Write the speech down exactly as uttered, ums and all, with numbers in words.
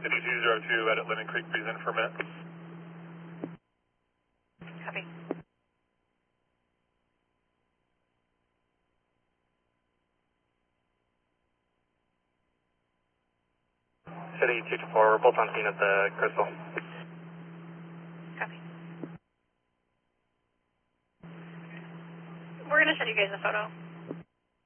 City two zero two, edit Linden Creek, please in for a minute. Copy. City two two four, we're both on scene at the Crystal. Copy. We're going to send you guys a photo.